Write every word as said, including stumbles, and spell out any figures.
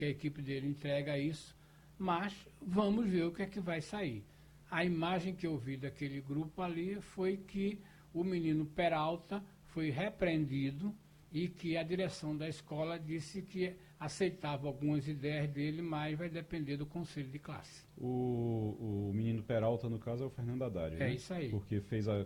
que a equipe dele entrega isso, mas vamos ver o que é que vai sair. A imagem que eu vi daquele grupo ali foi que o menino Peralta foi repreendido e que a direção da escola disse que aceitava algumas ideias dele, mas vai depender do conselho de classe. O, o menino Peralta, no caso, é o Fernando Haddad, É né? isso aí. Porque fez a